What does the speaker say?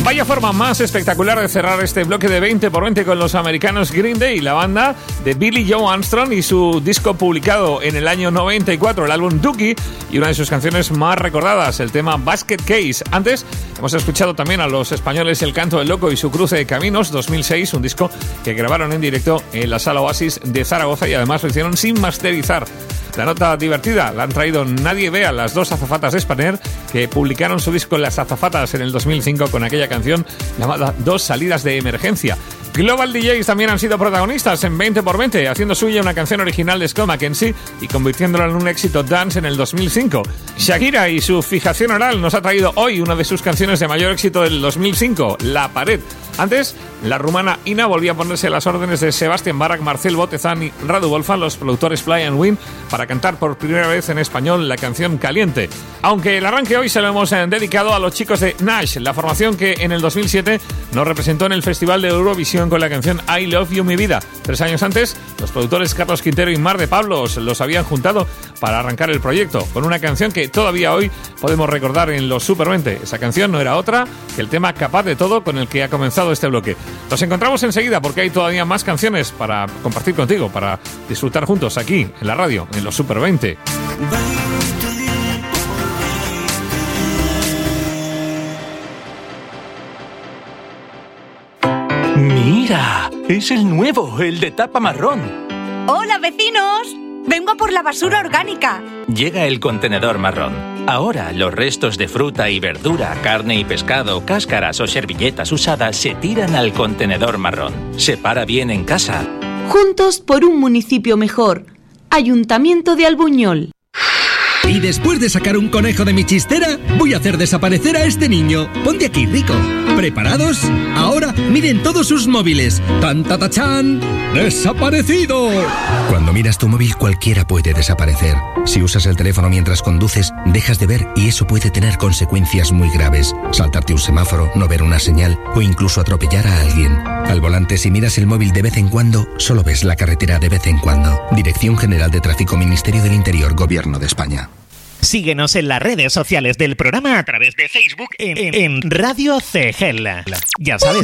Vaya forma más espectacular de cerrar este bloque de 20x20 con los americanos Green Day, la banda de Billy Joe Armstrong y su disco publicado en el año 94, el álbum Dookie, y una de sus canciones más recordadas, el tema Basket Case. Antes hemos escuchado también a los españoles El Canto del Loco y su Cruce de Caminos, 2006, un disco que grabaron en directo en la Sala Oasis de Zaragoza y además lo hicieron sin masterizar. La nota divertida la han traído Nadie Vea, las dos azafatas de Spanair, que publicaron su disco Las Azafatas en el 2005 con aquella canción llamada Dos Salidas de Emergencia. Global DJs también han sido protagonistas en 20x20, haciendo suya una canción original de Scott McKenzie y convirtiéndola en un éxito dance en el 2005. Shakira y su Fijación Oral nos ha traído hoy una de sus canciones de mayor éxito del 2005, La Pared. Antes, la rumana Ina volvía a ponerse a las órdenes de Sebastián Barak, Marcel Botezán y Radu Wolfan, los productores Fly and Win, para cantar por primera vez en español la canción Caliente. Aunque el arranque hoy se lo hemos dedicado a los chicos de Nash, la formación que en el 2007 nos representó en el Festival de Eurovisión con la canción I Love You Mi Vida. 3 años antes, los productores Carlos Quintero y Mar de Pablos los habían juntado para arrancar el proyecto, con una canción que todavía hoy podemos recordar en los Super 20. Esa canción no era otra que el tema Capaz de Todo, con el que ha comenzado este bloque. Nos encontramos enseguida porque hay todavía más canciones para compartir contigo, para disfrutar juntos aquí en la radio, en los Super 20. ¡Mira! Es el nuevo, el de tapa marrón. ¡Hola, vecinos! Vengo a por la basura orgánica. Llega el contenedor marrón. Ahora los restos de fruta y verdura, carne y pescado, cáscaras o servilletas usadas se tiran al contenedor marrón. Separa bien en casa. Juntos por un municipio mejor. Ayuntamiento de Albuñol. Y después de sacar un conejo de mi chistera, voy a hacer desaparecer a este niño. Ponte aquí, Rico. ¿Preparados? Ahora miren todos sus móviles. ¡Tan, tatachán! ¡Desaparecido! Cuando miras tu móvil, cualquiera puede desaparecer. Si usas el teléfono mientras conduces, dejas de ver y eso puede tener consecuencias muy graves. Saltarte un semáforo, no ver una señal o incluso atropellar a alguien. Al volante, si miras el móvil de vez en cuando, solo ves la carretera de vez en cuando. Dirección General de Tráfico, Ministerio del Interior, Gobierno de España. Síguenos en las redes sociales del programa a través de Facebook en Radio CGEL. Ya sabes,